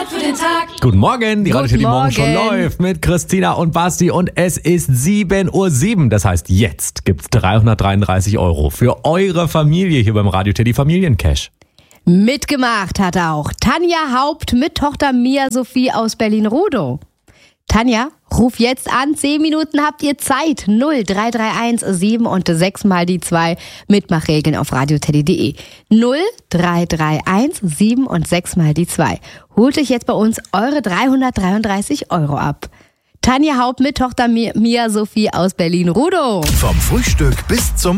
Wort für den Tag. Guten Morgen, die Radio Teddy Morgen schon Morgen. läuft mit Christina und Basti und es ist 7:07 Uhr. Das heißt, jetzt gibt's 333 € für eure Familie hier beim Radio Teddy Familiencash. Mitgemacht hat auch Tanja Haupt mit Tochter Mia Sophie aus Berlin-Rudow. Tanja, ruf jetzt an, 10 Minuten habt ihr Zeit. 0331 7 und 6 mal die 2. Mitmachregeln auf radioteddy.de. 0331 7 und 6 mal die 2. Holt euch jetzt bei uns eure 333 € ab. Tanja Haupt mit Tochter Mia Sophie aus Berlin-Rudow. Vom Frühstück bis zum